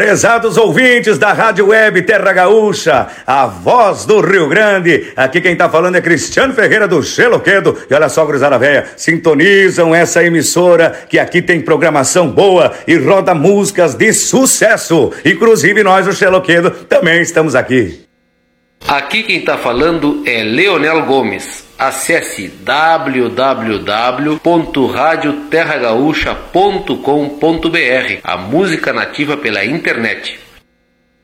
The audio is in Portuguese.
Prezados ouvintes da Rádio Web Terra Gaúcha, a voz do Rio Grande, aqui quem tá falando é Cristiano Ferreira do Xeloquedo. E olha só, gurizada véia, sintonizam essa emissora que aqui tem programação boa e roda músicas de sucesso. Inclusive nós, o Xeloquedo, também estamos aqui. Aqui quem tá falando é Leonel Gomes. Acesse www.radioterragaúcha.com.br, a música nativa pela internet.